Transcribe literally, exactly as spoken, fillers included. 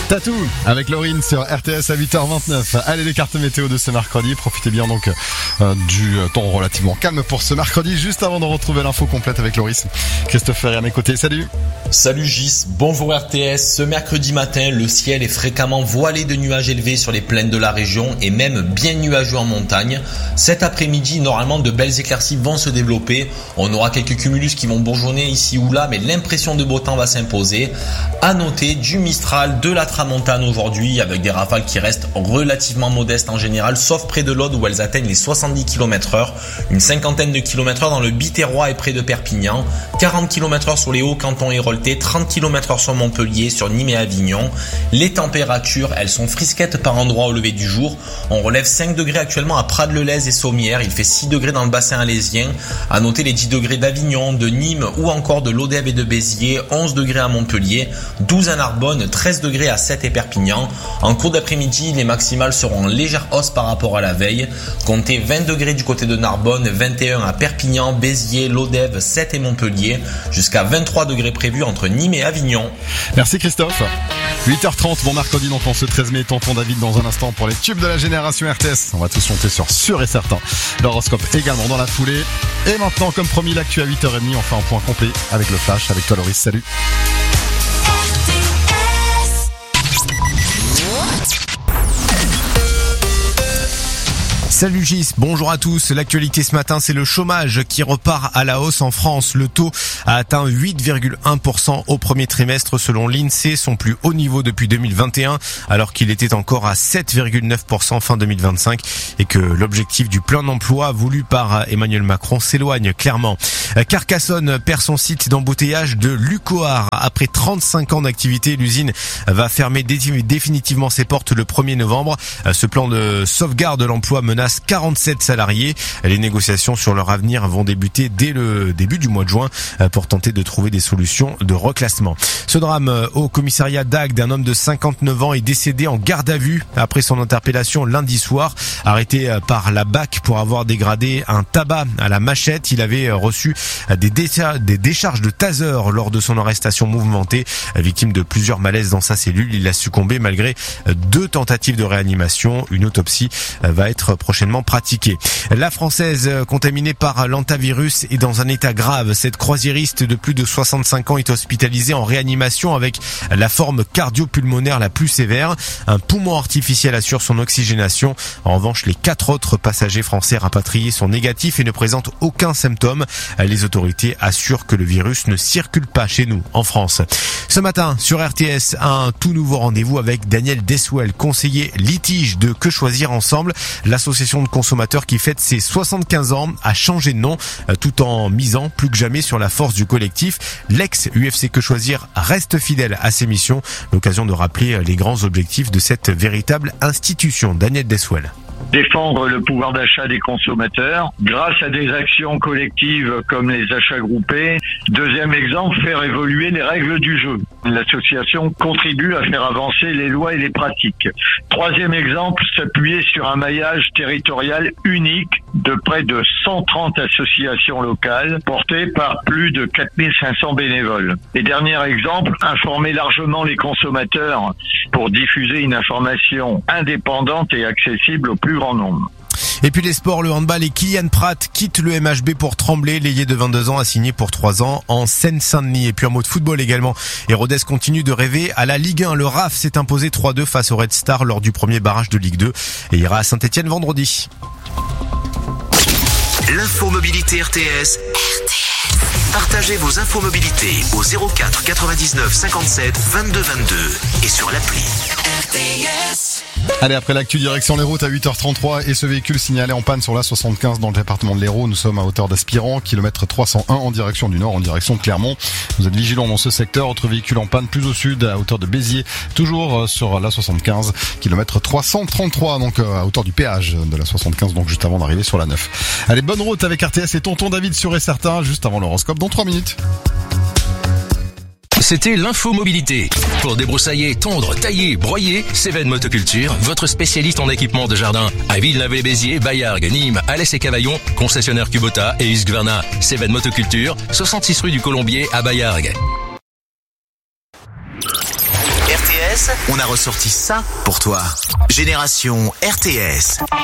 Tatou avec Laurine sur R T S à huit heures vingt-neuf. Allez, les cartes météo de ce mercredi. Profitez bien donc euh, du temps relativement calme pour ce mercredi. Juste avant de retrouver l'info complète avec Loris, Christophe Ferry à mes côtés. Salut. Salut Gis, bonjour R T S. Ce mercredi matin, le ciel est fréquemment voilé de nuages élevés sur les plaines de la région et même bien nuageux en montagne. Cet après-midi, normalement, de belles éclaircies vont se développer. On aura quelques cumulus qui vont bourgeonner ici ou là, mais l'impression de beau temps va s'imposer. À noter du Mistral, de la Tramontane aujourd'hui, avec des rafales qui restent relativement modestes en général, sauf près de l'Aude où elles atteignent les soixante-dix kilomètres heure. Une cinquantaine de kilomètres heure dans le Biterrois et près de Perpignan. quarante kilomètres heure sur les hauts cantons héroltais, trente kilomètres heure sur Montpellier, sur Nîmes et Avignon. Les températures, elles sont frisquettes par endroits au lever du jour. On relève cinq degrés actuellement à Prades-le-Lez et Sommières. Il fait six degrés dans le bassin alésien. À noter les dix degrés d'Avignon, de Nîmes ou encore de Lodève et de Béziers. onze degrés à Montpellier, douze à Narbonne, treize degrés à Sète et Perpignan. En cours d'après-midi, les maximales seront en légère hausse par rapport à la veille. Comptez vingt degrés du côté de Narbonne, vingt et un à Perpignan, Béziers, Lodève, Sète et Montpellier. Jusqu'à vingt-trois degrés prévus entre Nîmes et Avignon. Merci Christophe. huit heures trente, bon mercredi donc en ce treize mai, tonton David dans un instant pour les tubes de la génération R T S. On va tous monter sur sûr et certain. L'horoscope également dans la foulée. Et maintenant, comme promis, l'actu à huit heures trente, on fait un point complet avec le Flash, avec toi Loris, salut. Salut Gis, bonjour à tous. L'actualité ce matin, c'est le chômage qui repart à la hausse en France. Le taux a atteint huit virgule un pour cent au premier trimestre selon l'INSEE, son plus haut niveau depuis deux mille vingt et un, alors qu'il était encore à sept virgule neuf pour cent fin deux mille vingt-cinq et que l'objectif du plein emploi voulu par Emmanuel Macron s'éloigne clairement. Carcassonne perd son site d'embouteillage de Lucoar. Après trente-cinq ans d'activité, l'usine va fermer définitivement ses portes le premier novembre. Ce plan de sauvegarde de l'emploi menace quarante-sept salariés. Les négociations sur leur avenir vont débuter dès le début du mois de juin pour tenter de trouver des solutions de reclassement. Ce drame au commissariat d'Agde, d'un homme de cinquante-neuf ans est décédé en garde à vue après son interpellation lundi soir. Arrêté par la B A C pour avoir dégradé un tabac à la machette, il avait reçu des, décha- des décharges de taser lors de son arrestation mouvementée. Victime de plusieurs malaises dans sa cellule, il a succombé malgré deux tentatives de réanimation. Une autopsie va être prochainement pratiquée. La Française contaminée par l'hantavirus est dans un état grave. Cette croisiériste de plus de soixante-cinq ans est hospitalisée en réanimation avec la forme cardio-pulmonaire la plus sévère. Un poumon artificiel assure son oxygénation. En revanche, les quatre autres passagers français rapatriés sont négatifs et ne présentent aucun symptôme. Les autorités assurent que le virus ne circule pas chez nous, en France. Ce matin, sur R T S, un tout nouveau rendez-vous avec Daniel Deswell, conseiller litige de Que Choisir Ensemble. L'association de consommateurs qui fête ses soixante-quinze ans a changé de nom tout en misant plus que jamais sur la force du collectif. L'ex-U F C Que Choisir reste fidèle à ses missions. L'occasion de rappeler les grands objectifs de cette véritable institution. Daniel Deswell. Défendre le pouvoir d'achat des consommateurs grâce à des actions collectives comme les achats groupés. Deuxième exemple, faire évoluer les règles du jeu. L'association contribue à faire avancer les lois et les pratiques. Troisième exemple, s'appuyer sur un maillage territorial unique de près de cent trente associations locales portées par plus de quatre mille cinq cents bénévoles. Et dernier exemple, informer largement les consommateurs pour diffuser une information indépendante et accessible au plus grand nombre. Et puis les sports, le handball et Kylian Pratt quitte le M H B pour Tremblay. L'ailier de vingt-deux ans a signé pour trois ans en Seine-Saint-Denis. Et puis un mot de football également. Et Rodez continue de rêver à la Ligue un. Le R A F s'est imposé trois deux face au Red Star lors du premier barrage de Ligue deux et ira à Saint-Etienne vendredi. L'info mobilité R T S. R T S. Partagez vos infos mobilité au zéro quatre quatre-vingt-dix-neuf cinquante-sept vingt-deux vingt-deux et sur l'appli R T S. Allez, après l'actu, direction les routes à huit heures trente-trois et ce véhicule signalé en panne sur la soixante-quinze dans le département de l'Hérault. Nous sommes à hauteur d'Aspirant, kilomètre trois cent un en direction du nord, en direction de Clermont. Vous êtes vigilants dans ce secteur. Autre véhicule en panne plus au sud à hauteur de Béziers, toujours sur la soixante-quinze, kilomètre trois cent trente-trois, donc à hauteur du péage de la soixante-quinze, donc juste avant d'arriver sur la neuf. Allez, bonne route avec R T S et tonton David sûr et certain, juste avant l'horoscope dans trois minutes. C'était l'info mobilité. Pour débroussailler, tondre, tailler, broyer, Cévennes Motoculture, votre spécialiste en équipement de jardin. À Ville-la-Vallée-Béziers, Baillargues, Nîmes, Alès et Cavaillon, concessionnaire Kubota et Husqvarna. Cévennes Motoculture, soixante-six rue du Colombier à Baillargues. R T S, on a ressorti ça pour toi. Génération R T S.